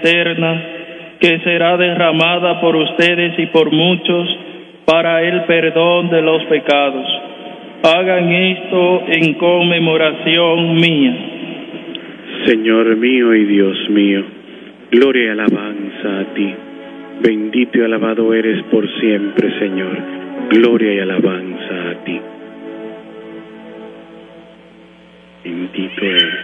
eterna, que será derramada por ustedes y por muchos para el perdón de los pecados. Hagan esto en conmemoración mía. Señor mío y Dios mío, gloria y alabanza a ti. Bendito y alabado eres por siempre, Señor. Gloria y alabanza a ti. Bendito eres.